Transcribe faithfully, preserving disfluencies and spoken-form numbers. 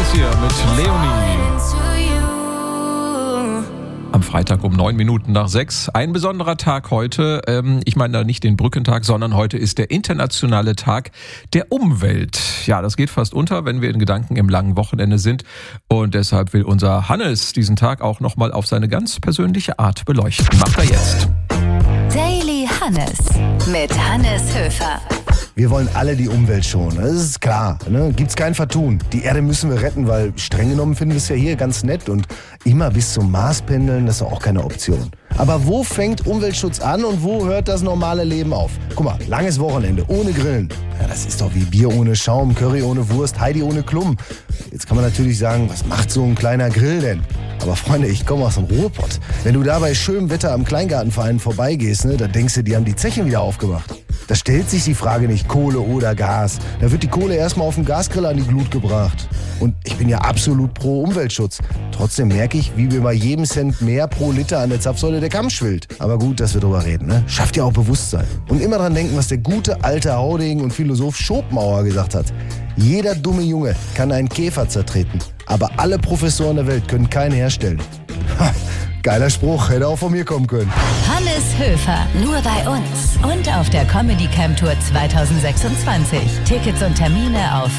Hannes hier mit Leonie. Am Freitag um neun Minuten nach sechs. Ein besonderer Tag heute. Ähm, ich meine da nicht den Brückentag, sondern heute ist der internationale Tag der Umwelt. Ja, das geht fast unter, wenn wir in Gedanken im langen Wochenende sind. Und deshalb will unser Hannes diesen Tag auch nochmal auf seine ganz persönliche Art beleuchten. Macht er jetzt. Daily Hannes mit Hannes Höfer. Wir wollen alle die Umwelt schonen, das ist klar. Ne? Gibt's kein Vertun. Die Erde müssen wir retten, weil streng genommen finden wir es ja hier ganz nett. Und immer bis zum Mars pendeln, das ist auch keine Option. Aber wo fängt Umweltschutz an und wo hört das normale Leben auf? Guck mal, langes Wochenende, ohne Grillen. Ja, das ist doch wie Bier ohne Schaum, Curry ohne Wurst, Heidi ohne Klum. Jetzt kann man natürlich sagen, was macht so ein kleiner Grill denn? Aber Freunde, ich komme aus dem Ruhrpott. Wenn du da bei schönem Wetter am Kleingartenverein vorbeigehst, ne, da denkst du, die haben die Zeche wieder aufgemacht. Da stellt sich die Frage nicht Kohle oder Gas. Da wird die Kohle erstmal auf dem Gasgrill an die Glut gebracht. Und ich bin ja absolut pro Umweltschutz. Trotzdem merke ich, wie mir bei jedem Cent mehr pro Liter an der Zapfsäule der Kamm schwillt. Aber gut, dass wir drüber reden, ne? Schafft ja auch Bewusstsein. Und immer dran denken, was der gute alte Haudegen und Philosoph Schopenhauer gesagt hat. Jeder dumme Junge kann einen Käfer zertreten, aber alle Professoren der Welt können keinen herstellen. Ha, geiler Spruch, hätte auch von mir kommen können. Hannes Höfer, nur bei uns und auf der Comedy Camp Tour zwanzig sechsundzwanzig. Tickets und Termine auf